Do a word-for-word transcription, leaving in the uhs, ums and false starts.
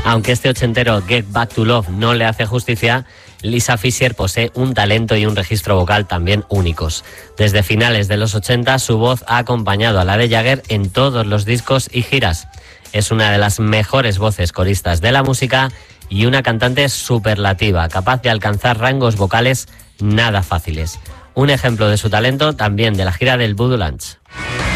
Aunque este ochentero Get Back to Love no le hace justicia, Lisa Fischer posee un talento y un registro vocal también únicos. Desde finales de los ochenta, su voz ha acompañado a la de Jagger en todos los discos y giras. Es una de las mejores voces coristas de la música y una cantante superlativa, capaz de alcanzar rangos vocales nada fáciles. Un ejemplo de su talento también de la gira del Voodoo Lounge.